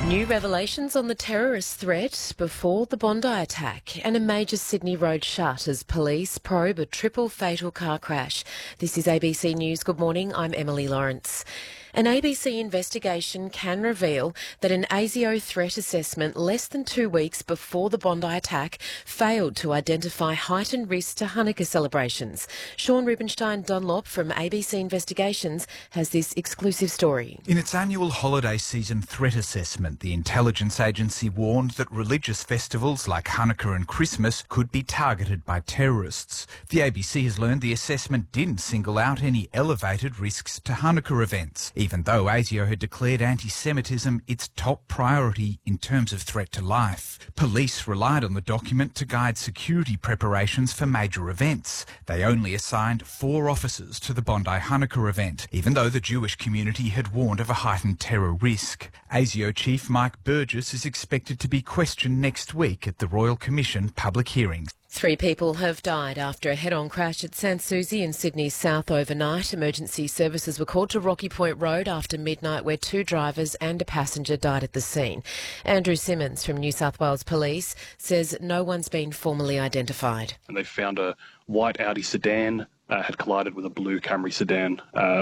New revelations on the terrorist threat before the Bondi attack and a major Sydney road shut as police probe a triple fatal car crash. This is ABC News. Good morning, I'm Emily Lawrence. An ABC investigation can reveal that an ASIO threat assessment less than 2 weeks before the Bondi attack failed to identify heightened risks to Hanukkah celebrations. Sean Rubenstein Dunlop from ABC Investigations has this exclusive story. In its annual holiday season threat assessment, the intelligence agency warned that religious festivals like Hanukkah and Christmas could be targeted by terrorists. The ABC has learned the assessment didn't single out any elevated risks to Hanukkah events, even though ASIO had declared anti-Semitism its top priority in terms of threat to life. Police relied on the document to guide security preparations for major events. They only assigned 4 officers to the Bondi Hanukkah event, even though the Jewish community had warned of a heightened terror risk. ASIO Chief Mike Burgess is expected to be questioned next week at the Royal Commission public hearings. 3 people have died after a head-on crash at Sans Souci in Sydney's south overnight. Emergency services were called to Rocky Point Road after midnight, where 2 drivers and a passenger died at the scene. Andrew Simmons from New South Wales Police says no one's been formally identified. And they found a white Audi sedan had collided with a blue Camry sedan,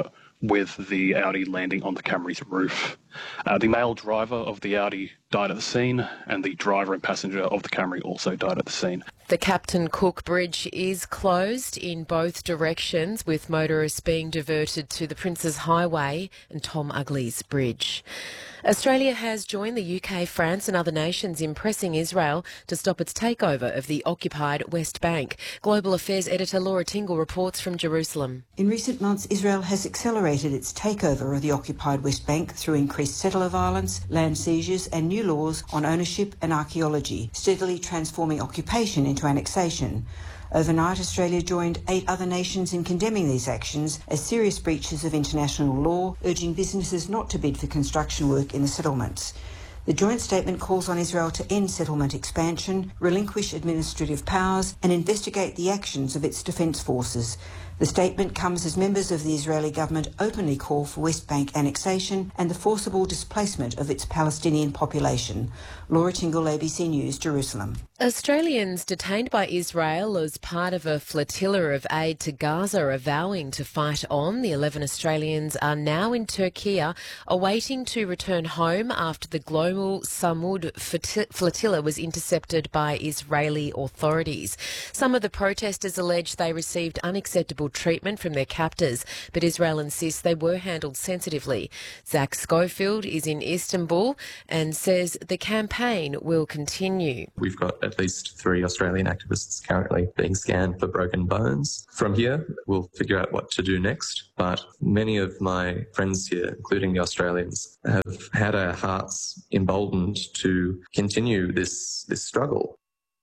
with the Audi landing on the Camry's roof. The male driver of the Audi died at the scene, and the driver and passenger of the Camry also died at the scene. The Captain Cook Bridge is closed in both directions, with motorists being diverted to the Princes Highway and Tom Ugley's Bridge. Australia has joined the UK, France and other nations in pressing Israel to stop its takeover of the occupied West Bank. Global Affairs editor Laura Tingle reports from Jerusalem. In recent months, Israel has accelerated its takeover of the occupied West Bank through increased settler violence, land seizures and new laws on ownership and archaeology, steadily transforming occupation into annexation. Overnight, Australia joined 8 other nations in condemning these actions as serious breaches of international law, urging businesses not to bid for construction work in the settlements. The joint statement calls on Israel to end settlement expansion, relinquish administrative powers and investigate the actions of its defence forces. The statement comes as members of the Israeli government openly call for West Bank annexation and the forcible displacement of its Palestinian population. Laura Tingle, ABC News, Jerusalem. Australians detained by Israel as part of a flotilla of aid to Gaza are vowing to fight on. The 11 Australians are now in Turkey, awaiting to return home after the global Samud flotilla was intercepted by Israeli authorities. Some of the protesters allege they received unacceptable treatment from their captors, but Israel insists they were handled sensitively. Zach Schofield is in Istanbul and says the campaign will continue. We've got at least 3 Australian activists currently being scanned for broken bones. From here, we'll figure out what to do next, but many of my friends here, including the Australians, have had our hearts emboldened to continue this struggle.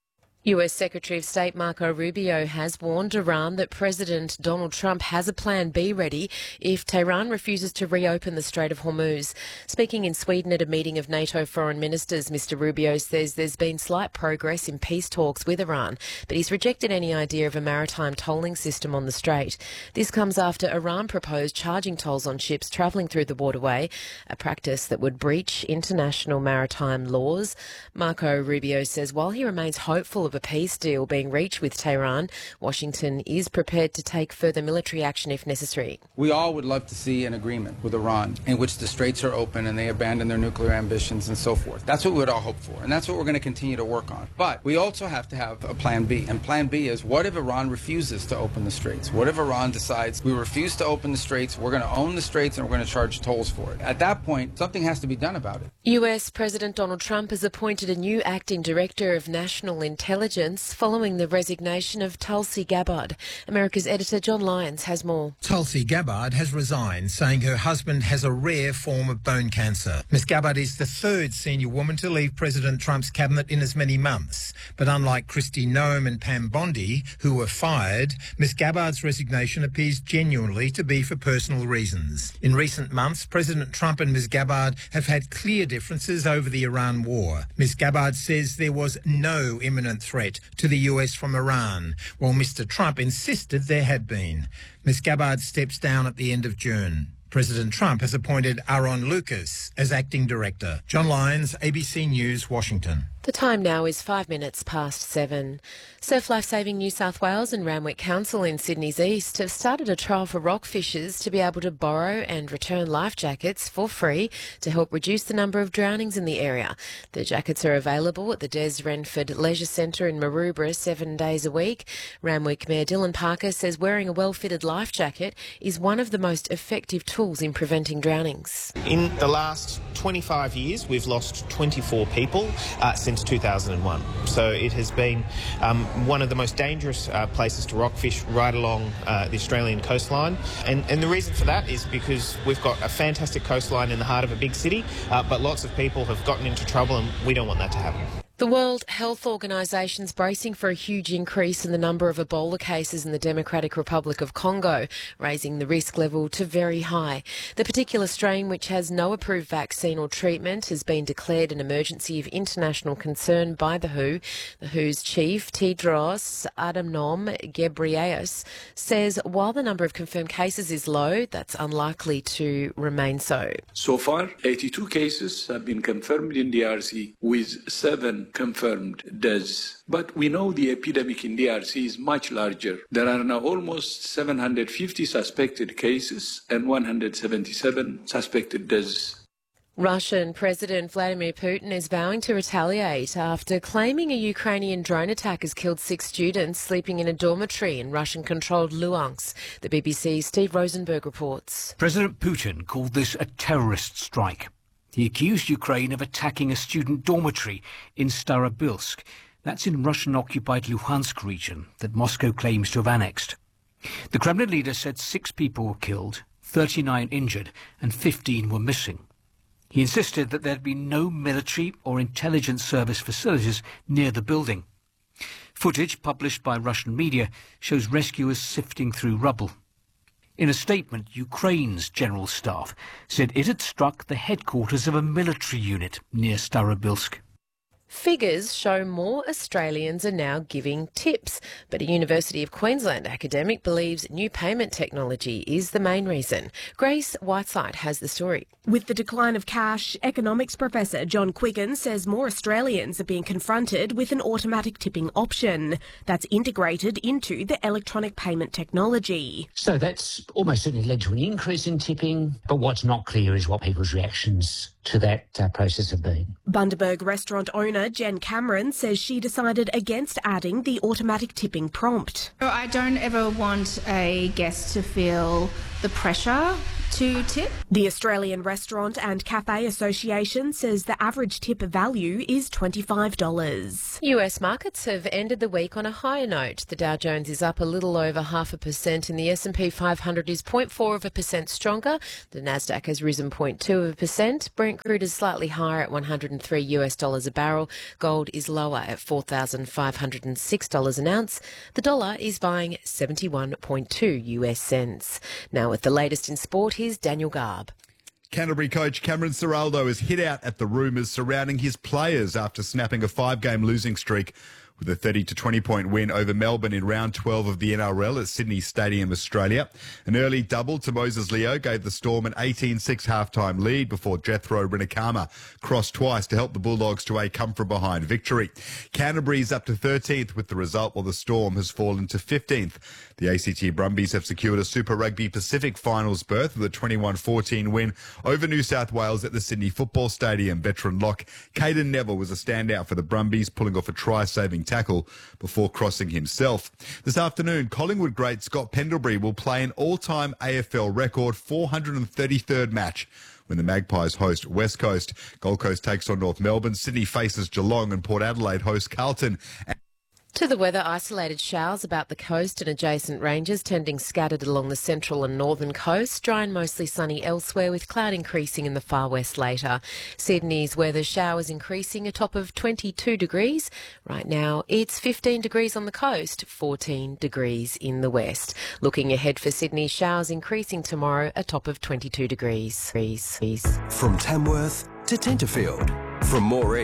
US Secretary of State Marco Rubio has warned Iran that President Donald Trump has a plan B ready if Tehran refuses to reopen the Strait of Hormuz. Speaking in Sweden at a meeting of NATO foreign ministers, Mr Rubio says there's been slight progress in peace talks with Iran, but he's rejected any idea of a maritime tolling system on the strait. This comes after Iran proposed charging tolls on ships travelling through the waterway, a practice that would breach international maritime laws. Marco Rubio says while he remains hopeful of a peace deal being reached with Tehran, Washington is prepared to take further military action if necessary. We all would love to see an agreement with Iran in which the straits are open and they abandon their nuclear ambitions and so forth. That's what we would all hope for, and that's what we're going to continue to work on. But we also have to have a plan B, and plan B is what if Iran refuses to open the straits? What if Iran decides we refuse to open the straits, we're going to own the straits and we're going to charge tolls for it? At that point, something has to be done about it. US President Donald Trump has appointed a new acting director of national intelligence following the resignation of Tulsi Gabbard. America's editor John Lyons has more. Tulsi Gabbard has resigned, saying her husband has a rare form of bone cancer. Ms Gabbard is the 3rd senior woman to leave President Trump's cabinet in as many months. But unlike Kristi Noem and Pam Bondi, who were fired, Ms Gabbard's resignation appears genuinely to be for personal reasons. In recent months, President Trump and Ms Gabbard have had clear differences over the Iran war. Ms Gabbard says there was no imminent threat to the US from Iran, while Mr Trump insisted there had been. Ms Gabbard steps down at the end of June. President Trump has appointed Aaron Lucas as acting director. John Lyons, ABC News, Washington. The time now is 7:05. Surf Life Saving New South Wales and Randwick Council in Sydney's East have started a trial for rock fishers to be able to borrow and return life jackets for free to help reduce the number of drownings in the area. The jackets are available at the Des Renford Leisure Centre in Maroubra 7 days a week. Randwick Mayor Dylan Parker says wearing a well-fitted life jacket is one of the most effective tools in preventing drownings. In the last 25 years, we've lost 24 people since 2001. So it has been one of the most dangerous places to rockfish right along the Australian coastline. And the reason for that is because we've got a fantastic coastline in the heart of a big city, but lots of people have gotten into trouble and we don't want that to happen. The World Health Organisation's bracing for a huge increase in the number of Ebola cases in the Democratic Republic of Congo, raising the risk level to very high. The particular strain, which has no approved vaccine or treatment, has been declared an emergency of international concern by the WHO. The WHO's chief, Tedros Adhanom Ghebreyesus, says while the number of confirmed cases is low, that's unlikely to remain so. So far, 82 cases have been confirmed in DRC, with 7 confirmed deaths. But we know the epidemic in DRC is much larger. There are now almost 750 suspected cases and 177 suspected deaths. Russian President Vladimir Putin is vowing to retaliate after claiming a Ukrainian drone attack has killed 6 students sleeping in a dormitory in Russian-controlled Luhansk. The BBC's Steve Rosenberg reports. President Putin called this a terrorist strike. He accused Ukraine of attacking a student dormitory in Starobilsk. That's in Russian-occupied Luhansk region that Moscow claims to have annexed. The Kremlin leader said 6 people were killed, 39 injured, and 15 were missing. He insisted that there had been no military or intelligence service facilities near the building. Footage published by Russian media shows rescuers sifting through rubble. In a statement, Ukraine's general staff said it had struck the headquarters of a military unit near Starobilsk. Figures show more Australians are now giving tips, but a University of Queensland academic believes new payment technology is the main reason. Grace Whiteside has the story. With the decline of cash, economics professor John Quiggin says more Australians are being confronted with an automatic tipping option that's integrated into the electronic payment technology. So that's almost certainly led to an increase in tipping, but what's not clear is what people's reactions to that process have been. Bundaberg restaurant owner Jen Cameron says she decided against adding the automatic tipping prompt. I don't ever want a guest to feel the pressure to tip. The Australian Restaurant and Cafe Association says the average tip value is $25. US markets have ended the week on a higher note. The Dow Jones is up a little over 0.5% and the S&P 500 is 0.4% stronger. The Nasdaq has risen 0.2%. Brent crude is slightly higher at $103 a barrel. Gold is lower at $4,506 an ounce. The dollar is buying 71.2 US cents. Now with the latest in sport, here's Daniel Garb. Canterbury coach Cameron Ciraldo has hit out at the rumours surrounding his players after snapping a 5-game losing streak with a 30-20 point win over Melbourne in round 12 of the NRL at Sydney Stadium, Australia. An early double to Moses Leo gave the Storm an 18-6 halftime lead before Jethro Rinakama crossed twice to help the Bulldogs to a come-from-behind victory. Canterbury's up to 13th with the result, while the Storm has fallen to 15th. The ACT Brumbies have secured a Super Rugby Pacific finals berth with a 21-14 win over New South Wales at the Sydney Football Stadium. Veteran lock Caden Neville was a standout for the Brumbies, pulling off a try-saving tackle before crossing himself. This afternoon, Collingwood great Scott Pendlebury will play an all-time AFL record 433rd match when the Magpies host West Coast. Gold Coast takes on North Melbourne. Sydney faces Geelong and Port Adelaide host Carlton. To the weather, isolated showers about the coast and adjacent ranges, tending scattered along the central and northern coast. Dry and mostly sunny elsewhere, with cloud increasing in the far west later. Sydney's weather, showers increasing, a top of 22 degrees. Right now, it's 15 degrees on the coast, 14 degrees in the west. Looking ahead for Sydney, showers increasing tomorrow, a top of 22 degrees. From Tamworth to Tenterfield, from Moree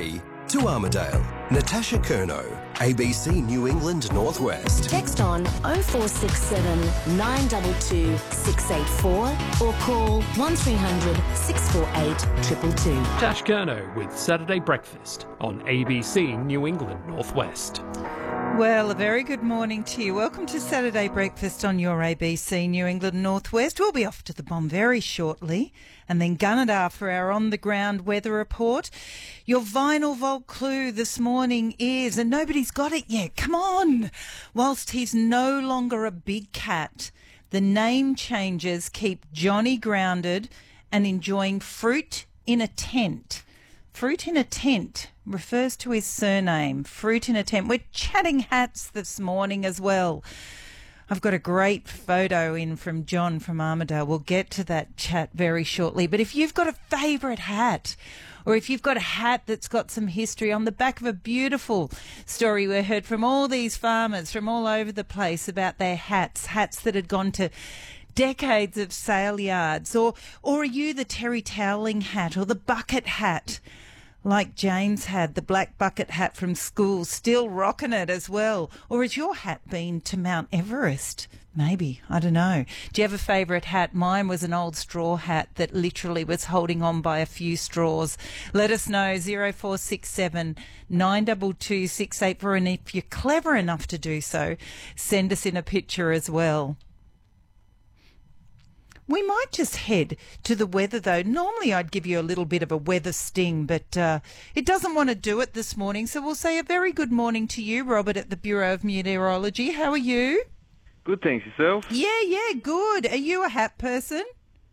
to Armidale. Natasha Curnow, ABC New England Northwest. Text on 0467 922 684 or call 1300 648 222. Tash Curnow with Saturday Breakfast on ABC New England Northwest. Well, a very good morning to you. Welcome to Saturday Breakfast on your ABC New England Northwest. We'll be off to the Bomb very shortly, and then Gunnedah for our on-the-ground weather report. Your vinyl vault clue this morning is, and nobody's got it yet, come on! Whilst he's no longer a big cat, the name changes keep Johnny grounded and enjoying fruit in a tent. Fruit in a tent refers to his surname, Fruit in a Tent. We're chatting hats this morning as well. I've got a great photo in from John from Armidale. We'll get to that chat very shortly. But if you've got a favourite hat, or if you've got a hat that's got some history, on the back of a beautiful story we heard from all these farmers from all over the place about their hats that had gone to decades of sale yards, or are you the terry toweling hat or the bucket hat like James had, the black bucket hat from school, still rocking it as well? Or has your hat been to Mount Everest? Maybe, I don't know. Do you have a favourite hat? Mine was an old straw hat that literally was holding on by a few straws. Let us know, 0467 922 684, and if you're clever enough to do so, send us in a picture as well. We might just head to the weather, though. Normally I'd give you a little bit of a weather sting, but it doesn't want to do it this morning. So we'll say a very good morning to you, Robert, at the Bureau of Meteorology. How are you? Good, thanks. Yourself? Yeah, good. Are you a hat person?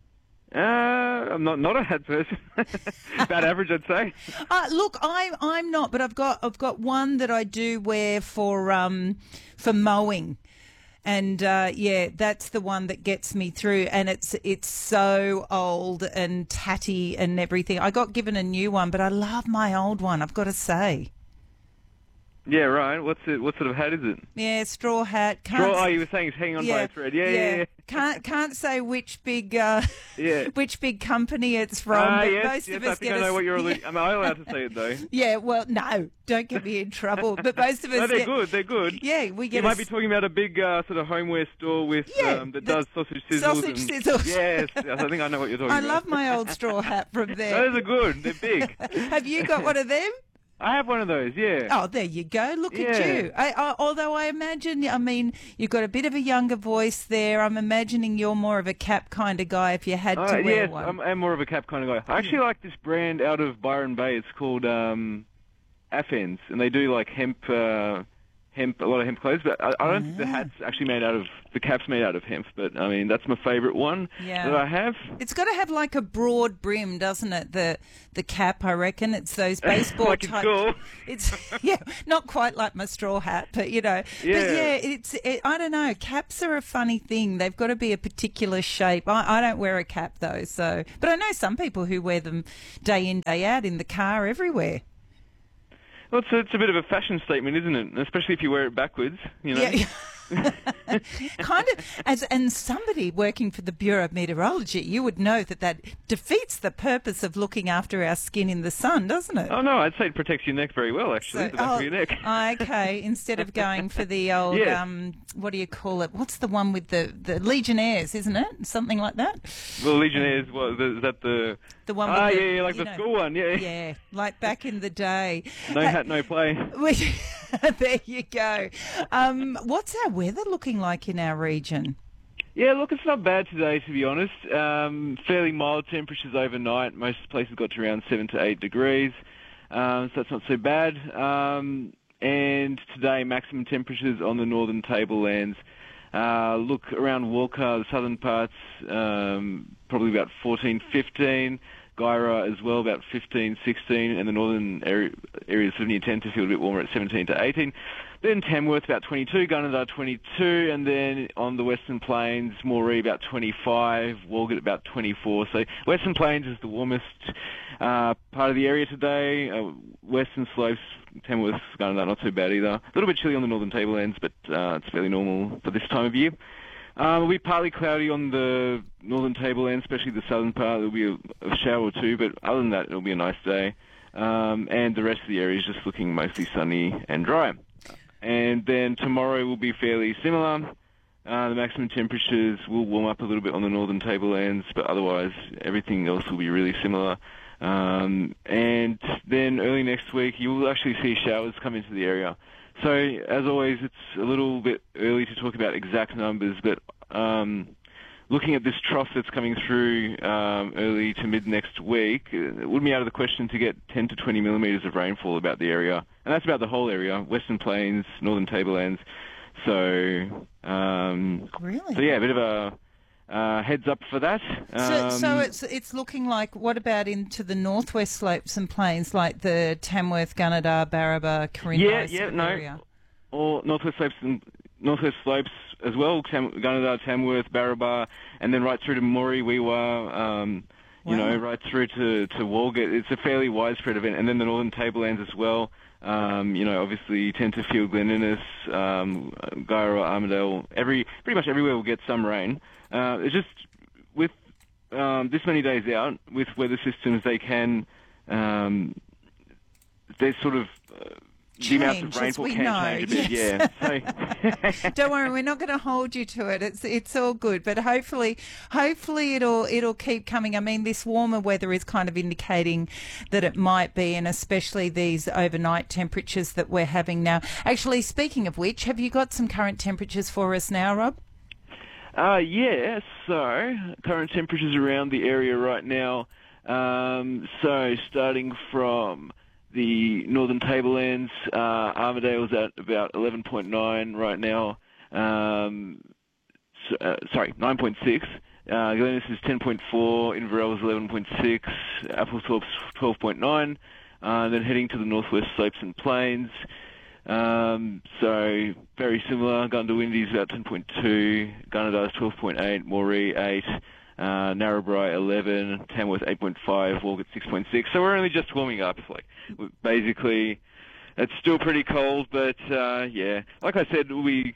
I'm not a hat person. About average, I'd say. Look, I'm not, but I've got one that I do wear for mowing. And, that's the one that gets me through. And it's so old and tatty and everything. I got given a new one, but I love my old one, I've got to say. Yeah, right. What sort of hat is it? Yeah, straw hat. You were saying it's hanging on by a thread. Yeah. Can't say which big which big company it's from. But most of us I think I know what you're alluding. Am I allowed to say it though? Yeah, well, no, don't get me in trouble. But most of us. No, they're good. They're good. Yeah, we get. You might be talking about a big sort of homeware store with that does sausage sizzles. Sausage sizzles. Yes, I think I know what you're talking about. I love my old straw hat from there. Those are good. They're big. Have you got one of them? I have one of those, yeah. Oh, there you go. Look at you. Although I imagine, you've got a bit of a younger voice there. I'm imagining you're more of a cap kind of guy if you had to wear one. Yes, I'm more of a cap kind of guy. I actually like this brand out of Byron Bay. It's called Afens, and they do like hemp, a lot of hemp clothes. But I don't think the hat's actually made out of, the cap's made out of hemp. But, I mean, that's my favourite one that I have. It's got to have like a broad brim, doesn't it? The cap, I reckon. It's those baseball like type. School. It's not quite like my straw hat, but Yeah. But yeah, I don't know. Caps are a funny thing. They've got to be a particular shape. I don't wear a cap though, but I know some people who wear them day in, day out in the car, everywhere. Well, it's a bit of a fashion statement, isn't it? Especially if you wear it backwards, you know. Yeah. Kind of, and somebody working for the Bureau of Meteorology, you would know that defeats the purpose of looking after our skin in the sun, doesn't it? Oh, no, I'd say it protects your neck very well, actually, the back of your neck. Okay, instead of going for the old, what do you call it? What's the one with the Legionnaires, isn't it? Something like that? Well, Legionnaires, is that the... The one with the school one, yeah. Yeah, like back in the day. No hat, no play. There you go. What's our weather looking like in our region? Yeah, look, it's not bad today, to be honest. Fairly mild temperatures overnight. Most places got to around 7 to 8 degrees, so that's not so bad. And today, maximum temperatures on the northern tablelands. Look around Walker, the southern parts, probably about 14, 15. Guyra as well, about 15, 16, and the northern areas of near Tenterfield a bit warmer at 17 to 18. Then Tamworth about 22, Gunnedah 22, and then on the Western Plains, Moree about 25, Walgett about 24. So Western Plains is the warmest part of the area today. Western Slopes, Tamworth, Gunnedah not too bad either. A little bit chilly on the northern tablelands, but it's fairly normal for this time of year. It'll be partly cloudy on the northern tableland, especially the southern part. There'll be a shower or two, but other than that, it'll be a nice day. and the rest of the area is just looking mostly sunny and dry. And then tomorrow will be fairly similar. The maximum temperatures will warm up a little bit on the northern tablelands, but otherwise everything else will be really similar. And then early next week, you will actually see showers come into the area. So, as always, it's a little bit early to talk about exact numbers, but looking at this trough that's coming through early to mid next week, it wouldn't be out of the question to get 10 to 20 millimetres of rainfall about the area. And that's about the whole area, Western Plains, Northern Tablelands. So, really? So yeah, a bit of a heads up for that. So it's looking like, what about into the northwest slopes and plains, like the Tamworth, Gunnedah, Barraba, Corinne area? Or northwest slopes as well, Gunnedah, Tamworth, Barraba, and then right through to Moree, Weewa, right through to Walgett. It's a fairly widespread event. And then the northern tablelands as well. Obviously Tenterfield, Glen Innes, Guyra, Armidale, pretty much everywhere will get some rain. It's just with this many days out, with weather systems, they can, there's sort of the amount of rainfall can change a bit, yes. Yeah. So. Don't worry, we're not going to hold you to it. It's all good, but hopefully it'll keep coming. I mean, this warmer weather is kind of indicating that it might be, and especially these overnight temperatures that we're having now. Actually, speaking of which, have you got some current temperatures for us now, Rob? Yeah. So current temperatures around the area right now. So starting from the northern tablelands, Armidale's at about 11.9 right now. 9.6. Glen Innes is 10.4. Inverell is 11.6. Applethorpe's 12.9. Then heading to the northwest slopes and plains. So very similar. Goondiwindi is about 10.2. Gunnedah is 12.8. Moree 8. Narrabri 11, Tamworth 8.5, Walgett 6.6. So we're only just warming up. Basically, it's still pretty cold, but yeah, like I said, it'll be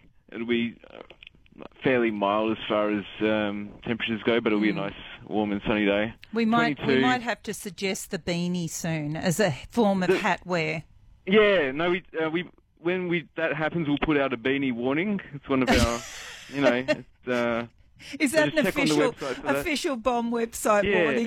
fairly mild as far as temperatures go, but it'll be a nice, warm and sunny day. We might have to suggest the beanie soon as a form of hat wear. Yeah, no, when that happens, we'll put out a beanie warning. It's one of our, Is that an official bomb website warning?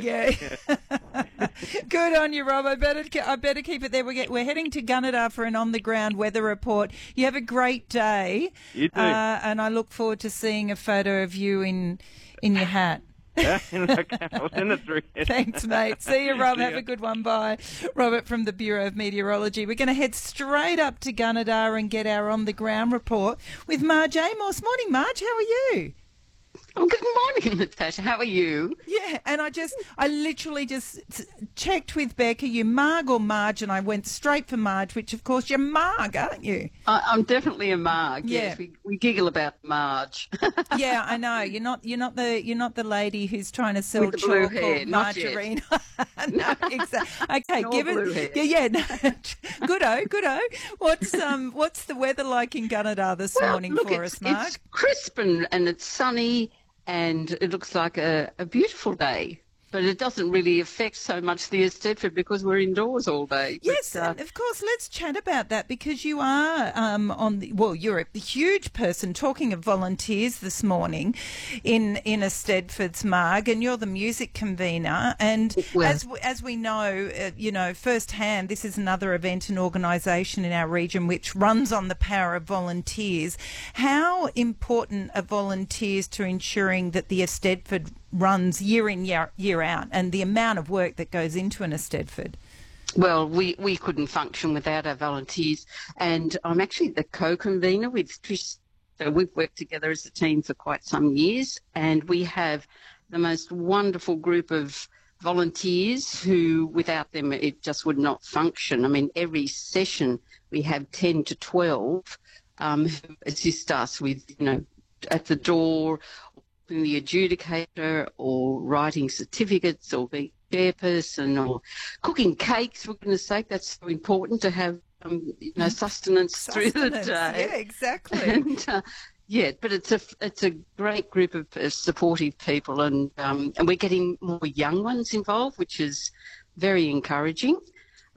Yeah. Good on you, Rob. I better keep it there. We're heading to Gunnedah for an on-the-ground weather report. You have a great day. You too. And I look forward to seeing a photo of you in your hat. Okay, I'll send it through. Thanks, mate. See you, Rob. Have a good one. Bye. Robert from the Bureau of Meteorology. We're going to head straight up to Gunnedah and get our on-the-ground report with Marge Amos. Morning, Marge. How are you? Oh, good morning, Natasha. How are you? Yeah, and I literally just checked with Becca, you Marg or Marge, and I went straight for Marge, which of course you're Marg, aren't you? I'm definitely a Marg. Yeah. Yes, we giggle about Marge. Yeah, I know. You're not the lady who's trying to sell with the blue chalk hair, or margarine. No, exactly. Okay, no give blue it. Hair. Yeah. No. Goodo. What's the weather like in Gunnedah this morning for us, Marg? It's crisp and it's sunny. And it looks like a beautiful day, but it doesn't really affect so much the Eisteddfod because we're indoors all day. Yes, and of course, let's chat about that because you are you're a huge person talking of volunteers this morning in Eisteddfod's Marg, and you're the music convener. And as we know, firsthand, this is another event and organisation in our region which runs on the power of volunteers. How important are volunteers to ensuring that the Eisteddfod runs year in, year out, and the amount of work that goes into an Eisteddfod? Well, we couldn't function without our volunteers, and I'm actually the co-convener with Trish. So we've worked together as a team for quite some years, and we have the most wonderful group of volunteers who, without them, it just would not function. I mean, every session we have 10 to 12 who assist us with, at the door, the adjudicator, or writing certificates, or being chairperson, or cooking cakes. For goodness sake, that's so important to have sustenance through the day. Yeah, exactly. And, but it's a great group of supportive people, and we're getting more young ones involved, which is very encouraging.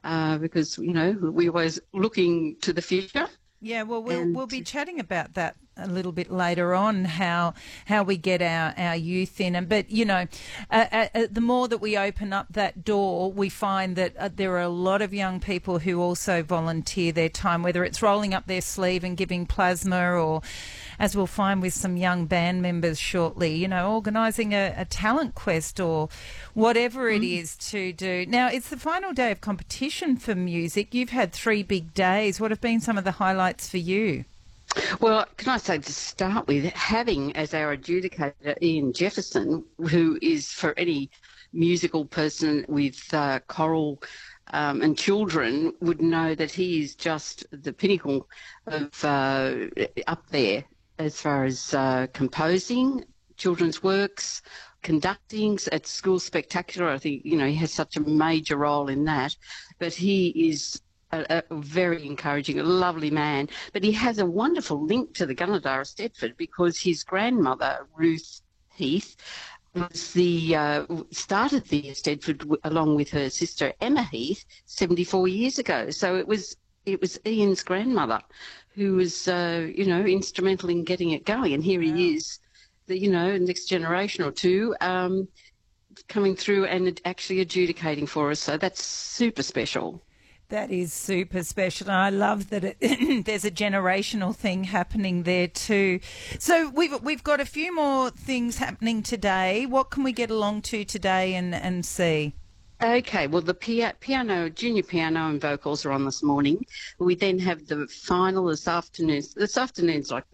because, we're always looking to the future. Yeah, well, we'll be chatting about that a little bit later on, how we get our youth in. But, the more that we open up that door, we find that there are a lot of young people who also volunteer their time, whether it's rolling up their sleeve and giving plasma or, as we'll find with some young band members shortly, organising a talent quest or whatever it is to do. Now, it's the final day of competition for music. You've had 3 big days. What have been some of the highlights for you? Well, can I say, to start with, having as our adjudicator Ian Jefferson, who is, for any musical person with choral and children, would know that he is just the pinnacle of up there as far as composing children's works, conducting at School Spectacular. I think, he has such a major role in that. But he is a very encouraging, a lovely man. But he has a wonderful link to the Gunnedah of Stedford because his grandmother, Ruth Heath, was started the Stedford along with her sister Emma Heath 74 years ago. So it was Ian's grandmother who was, instrumental in getting it going. And here he is, the next generation or two, coming through and actually adjudicating for us. So that's super special. That is super special. And I love that there's a generational thing happening there too. So we've got a few more things happening today. What can we get along to today and see? Okay, well, the piano, junior piano and vocals are on this morning. We then have the final this afternoon. This afternoon's like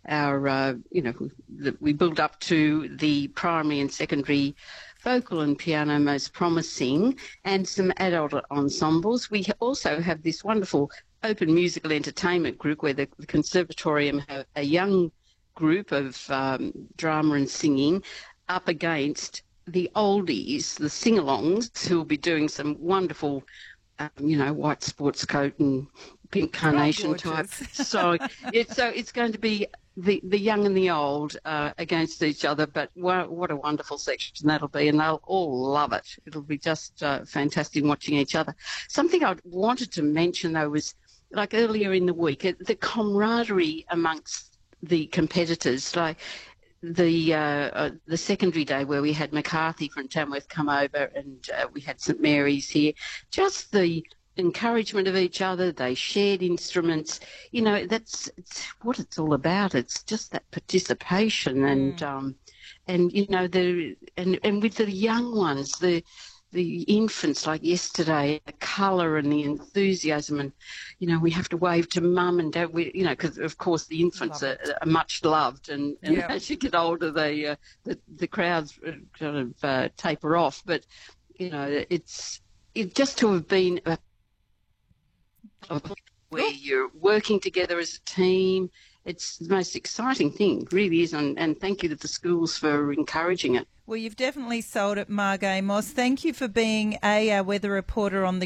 we build up to the primary and secondary vocal and piano most promising, and some adult ensembles. We also have this wonderful open musical entertainment group where the Conservatorium have a young group of drama and singing up against the oldies, the sing-alongs, who will be doing some wonderful, white sports coat and pink carnation type. So it's going to be the young and the old against each other, but what a wonderful section that'll be, and they'll all love it. It'll be just fantastic watching each other. Something I wanted to mention, though, was like earlier in the week, the camaraderie amongst the competitors, like the secondary day where we had McCarthy from Tamworth come over and we had St Mary's here. Just the encouragement of each other. They shared instruments. It's what it's all about. It's just that participation and with the young ones, the infants, like yesterday, the colour and the enthusiasm, and we have to wave to mum and dad. Because of course the infants are much loved, and as you get older, the crowds kind of taper off. But it's just to have been where you're working together as a team. It's the most exciting thing, really is, and thank you to the schools for encouraging it. Well, you've definitely sold it, Margay Moss. Thank you for being our weather reporter on the